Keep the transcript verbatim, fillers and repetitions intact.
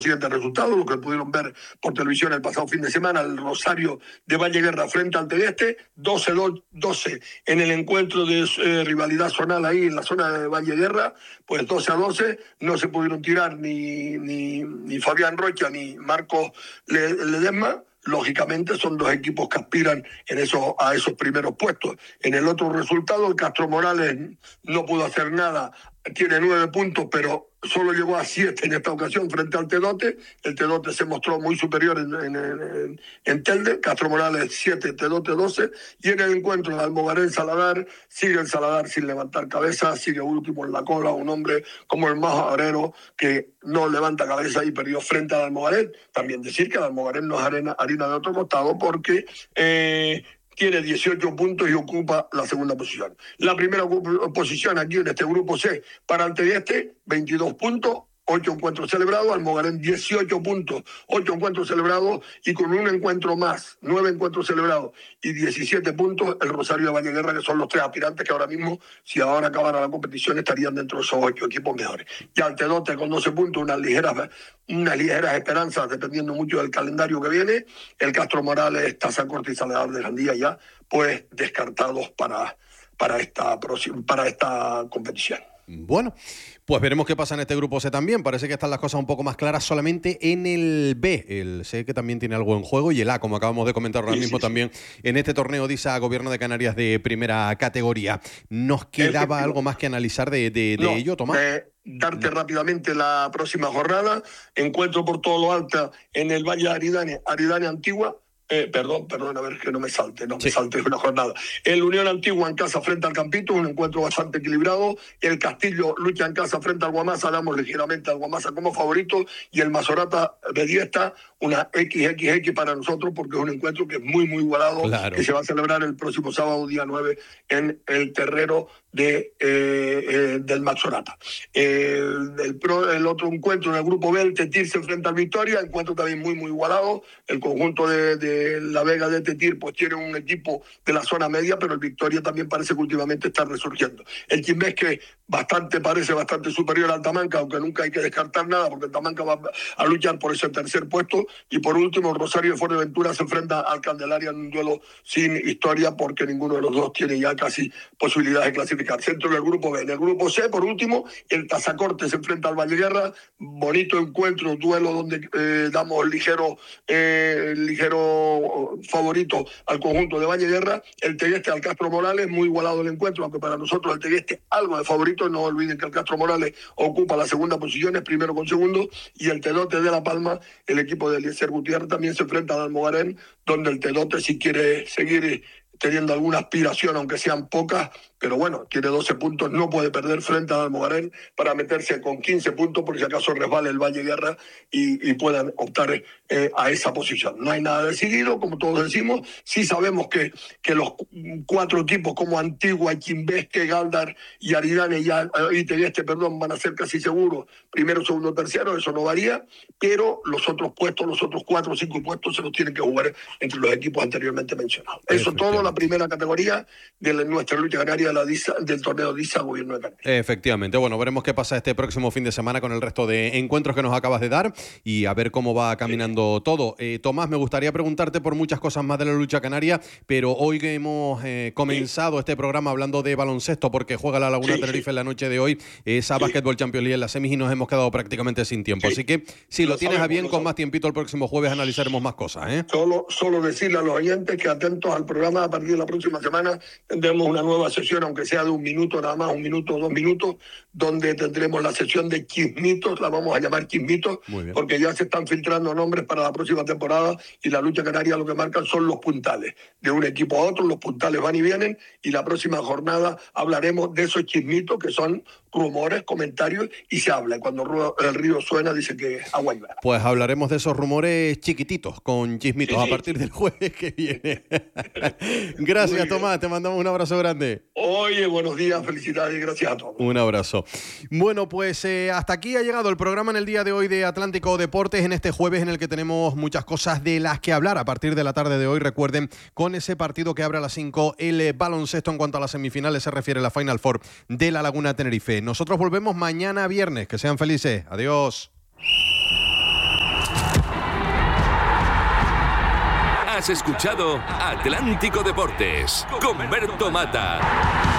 siguientes resultados, lo que pudieron ver por televisión el pasado fin de semana, el Rosario de Valleguerra frente al Tegueste, doce doce en el encuentro de eh, rivalidad zonal ahí en la zona de Valleguerra, pues doce a doce, no se pudieron tirar ni, ni, ni Fabián Rocha ni Marcos Ledesma. Lógicamente son dos equipos que aspiran en esos, a esos primeros puestos. En el otro resultado, el Castro Morales no pudo hacer nada, tiene nueve puntos, pero solo llegó a siete en esta ocasión frente al Tedote. El Tedote se mostró muy superior en, en, en, en Telde. Castro Morales siete, Tedote doce. Y en el encuentro de Almogarén-Saladar, sigue el Saladar sin levantar cabeza, sigue último en la cola, un hombre como el más Arero que no levanta cabeza y perdió frente al Almogarén. También decir que el Almogarén no es arena, harina de otro costado porque... Eh, tiene dieciocho puntos y ocupa la segunda posición. La primera posición aquí en este grupo C para el Tegueste, veintidós puntos, ocho encuentros celebrados, Almogarén dieciocho puntos, ocho encuentros celebrados y con un encuentro más, nueve encuentros celebrados y diecisiete puntos, el Rosario de Valleguerra, que son los tres aspirantes que ahora mismo, si ahora acabara la competición, estarían dentro de esos ocho equipos mejores. Y al Tedote con doce puntos, unas ligeras, unas ligeras esperanzas, dependiendo mucho del calendario que viene. El Castro Morales, Tazacorte y Saladar de Jandía ya, pues descartados para, para, esta, para esta competición. Bueno, pues veremos qué pasa en este grupo C también. Parece que están las cosas un poco más claras solamente en el B. El C que también tiene algo en juego y el A, como acabamos de comentar ahora sí, mismo sí, también sí. En este torneo de ISA Gobierno de Canarias de primera categoría. ¿Nos quedaba Efectivo. algo más que analizar de, de, de no, ello, Tomás? Eh, darte no. rápidamente la próxima jornada. Encuentro por todo lo alto en el Valle de Aridane, Aridane Antigua. Eh, perdón, perdón, a ver que no me salte, no sí. me salte una jornada. El Unión Antigua en casa frente al Campito, un encuentro bastante equilibrado. El Castillo lucha en casa frente al Guamasa, damos ligeramente al Guamasa como favorito. Y el Mazorata Bediesta, una equis equis equis para nosotros, porque es un encuentro que es muy, muy igualado, claro. que se va a celebrar el próximo sábado, día nueve, en el terreno de, eh, eh, del Mazorata. Eh, el, pro, el otro encuentro en el grupo B, el Tetir se enfrenta al Victoria, encuentro también muy, muy igualado. El conjunto de, de La Vega de Tetir pues tiene un equipo de la zona media, pero el Victoria también parece que últimamente está resurgiendo. El Quimbesque bastante parece bastante superior al Tamanca, aunque nunca hay que descartar nada, porque el Tamanca va a luchar por ese tercer puesto. Y por último, el Rosario de Fuerteventura se enfrenta al Candelaria en un duelo sin historia, porque ninguno de los dos tiene ya casi posibilidades de clasificar. Centro del grupo B. En el grupo C, por último, el Tazacorte se enfrenta al Valleguerra. Bonito encuentro, duelo donde eh, damos ligero, eh, ligero favorito al conjunto de Valleguerra. El Tegueste al Castro Morales, muy igualado el encuentro, aunque para nosotros el Tegueste algo de favorito. No olviden que el Castro Morales ocupa la segunda posición, es primero con segundo, y el Tedote de La Palma, el equipo de Eliezer Gutiérrez, también se enfrenta al Almogarén, donde el Tedote, si quiere seguir teniendo alguna aspiración, aunque sean pocas, pero bueno, tiene doce puntos, no puede perder frente al Almogarén para meterse con quince puntos, por si acaso resbale el Valleguerra y, y puedan optar eh, a esa posición. No hay nada decidido, como todos decimos. Sí sabemos que, que los cuatro equipos como Antigua, Quimbesque, Galdar y Aridane y, y Tegueste, perdón, van a ser casi seguros primero, segundo, tercero, eso no varía, pero los otros puestos, los otros cuatro o cinco puestos se los tienen que jugar entre los equipos anteriormente mencionados. Eso todo, la primera categoría de la, nuestra lucha canaria de la D I S A, del torneo D I S A Gobierno de Canarias. Efectivamente, bueno, veremos qué pasa este próximo fin de semana con el resto de encuentros que nos acabas de dar y a ver cómo va caminando sí. todo. Eh, Tomás, me gustaría preguntarte por muchas cosas más de la lucha canaria, pero hoy que hemos eh, comenzado sí. este programa hablando de baloncesto, porque juega la Laguna sí, Tenerife sí. en la noche de hoy, esa sí. Basketball Champions League en las semis y nos hemos quedado prácticamente sin tiempo. Sí. Así que si lo, lo tienes a bien, con más tiempito el próximo jueves analizaremos más cosas. ¿eh? Solo, solo decirle a los oyentes que atentos al programa. A partir de la próxima semana tendremos una nueva sesión, aunque sea de un minuto nada más, un minuto o dos minutos, donde tendremos la sesión de chismitos, la vamos a llamar chismitos, porque ya se están filtrando nombres para la próxima temporada y la lucha canaria lo que marcan son los puntales. De un equipo a otro, los puntales van y vienen y la próxima jornada hablaremos de esos chismitos que son rumores, comentarios y se habla. Cuando el río suena dice que agua lleva. Pues hablaremos de esos rumores chiquititos con chismitos sí, sí. a partir del jueves que viene. Gracias, Tomás, te mandamos un abrazo grande. Oye, buenos días, felicidades y gracias a todos. Un abrazo. Bueno, pues eh, hasta aquí ha llegado el programa en el día de hoy de Atlántico Deportes, en este jueves en el que tenemos muchas cosas de las que hablar a partir de la tarde de hoy. Recuerden, con ese partido que abre a las cinco, el eh, baloncesto en cuanto a las semifinales se refiere a la Final Four de la Laguna Tenerife. Nosotros volvemos mañana viernes. Que sean felices. Adiós. Has escuchado Atlántico Deportes con Berto Mata.